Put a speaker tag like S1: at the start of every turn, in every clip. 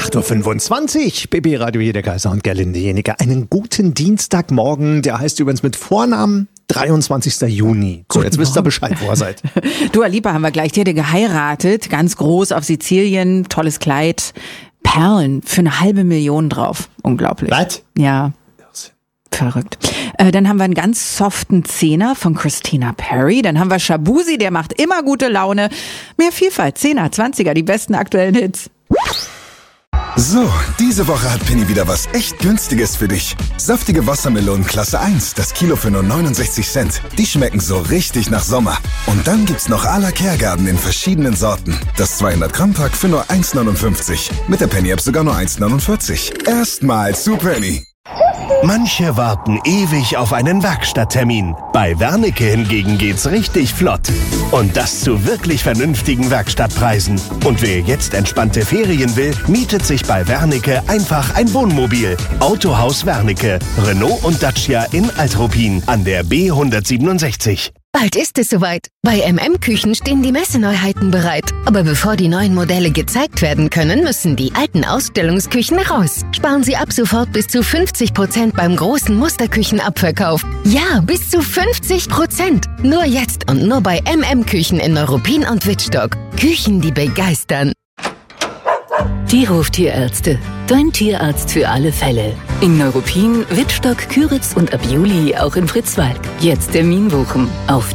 S1: 8.25 Uhr, BB Radio, hier der Kaiser und Gerlinde Jeniker. Einen guten Dienstagmorgen, der heißt übrigens mit Vornamen 23. Juni. So, jetzt wisst ihr Bescheid, wo ihr seid.
S2: Dua Lipa haben wir gleich, die hat geheiratet, ganz groß auf Sizilien, tolles Kleid, Perlen für 500.000 drauf. Unglaublich.
S1: Was?
S2: Ja. Verrückt. Dann haben wir einen ganz soften Zehner von Christina Perri. Dann haben wir Shabuzi, der macht immer gute Laune. Mehr Vielfalt, 10er, 20er, die besten aktuellen Hits.
S3: So, diese Woche hat Penny wieder was echt Günstiges für dich. Saftige Wassermelonen Klasse 1, das Kilo für nur 69 Cent. Die schmecken so richtig nach Sommer. Und dann gibt's noch à la Kergarten in verschiedenen Sorten. Das 200-Gramm-Pack für nur 1,59. Mit der Penny-App sogar nur 1,49. Erstmal zu Penny.
S4: Manche warten ewig auf einen Werkstatttermin. Bei Wernicke hingegen geht's richtig flott. Und das zu wirklich vernünftigen Werkstattpreisen. Und wer jetzt entspannte Ferien will, mietet sich bei Wernicke einfach ein Wohnmobil. Autohaus Wernicke, Renault und Dacia in Altruppin an der B167.
S5: Bald ist es soweit. Bei MM-Küchen stehen die Messeneuheiten bereit. Aber bevor die neuen Modelle gezeigt werden können, müssen die alten Ausstellungsküchen raus. Sparen Sie ab sofort bis zu 50% beim großen Musterküchenabverkauf. Ja, bis zu 50%. Nur jetzt und nur bei MM-Küchen in Neuruppin und Wittstock. Küchen, die begeistern.
S6: Die Hoftierärzte. Dein Tierarzt für alle Fälle. In Neuruppin, Wittstock, Küritz und ab Juli auch in Fritzwalk. Jetzt Termin buchen auf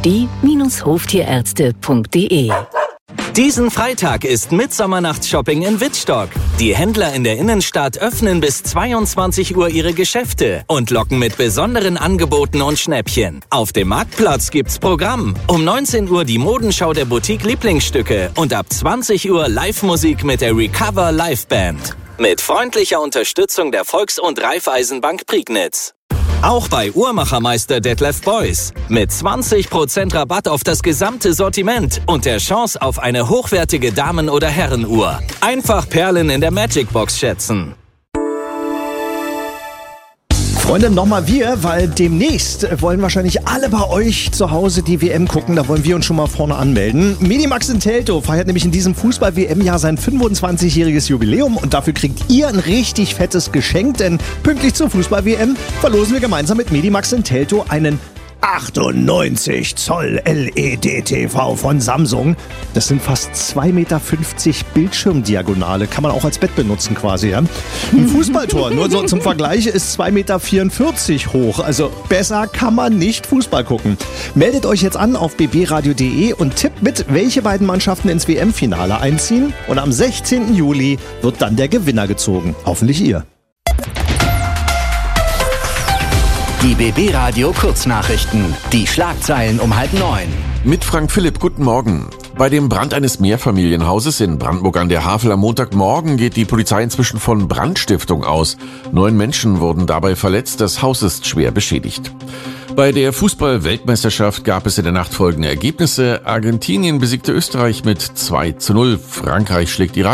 S6: die-hoftierärzte.de.
S7: Diesen Freitag ist Mittsommernachtsshopping in Wittstock. Die Händler in der Innenstadt öffnen bis 22 Uhr ihre Geschäfte und locken mit besonderen Angeboten und Schnäppchen. Auf dem Marktplatz gibt's Programm. Um 19 Uhr die Modenschau der Boutique Lieblingsstücke und ab 20 Uhr Live-Musik mit der Recover Live Band. Mit freundlicher Unterstützung der Volks- und Raiffeisenbank Prignitz. Auch bei Uhrmachermeister Detlef Beuys. Mit 20% Rabatt auf das gesamte Sortiment und der Chance auf eine hochwertige Damen- oder Herrenuhr. Einfach Perlen in der Magic Box schätzen.
S1: Freunde, nochmal wir, weil demnächst wollen wahrscheinlich alle bei euch zu Hause die WM gucken. Da wollen wir uns schon mal vorne anmelden. Medimax in Teltow feiert nämlich in diesem Fußball-WM-Jahr sein 25-jähriges Jubiläum. Und dafür kriegt ihr ein richtig fettes Geschenk. Denn pünktlich zur Fußball-WM verlosen wir gemeinsam mit Medimax in Teltow einen 98 Zoll LED-TV von Samsung. Das sind fast 2,50 Meter Bildschirmdiagonale. Kann man auch als Bett benutzen quasi. Ja? Ein Fußballtor, nur so zum Vergleich, ist 2,44 Meter hoch. Also besser kann man nicht Fußball gucken. Meldet euch jetzt an auf bbradio.de und tippt mit, welche beiden Mannschaften ins WM-Finale einziehen. Und am 16. Juli wird dann der Gewinner gezogen. Hoffentlich ihr.
S8: Die BB Radio Kurznachrichten. Die Schlagzeilen um 8:30.
S9: Mit Frank Philipp, guten Morgen. Bei dem Brand eines Mehrfamilienhauses in Brandenburg an der Havel am Montagmorgen geht die Polizei inzwischen von Brandstiftung aus. 9 Menschen wurden dabei verletzt, das Haus ist schwer beschädigt. Bei der Fußball-Weltmeisterschaft gab es in der Nacht folgende Ergebnisse. Argentinien besiegte Österreich mit 2:0, Frankreich schlägt Irak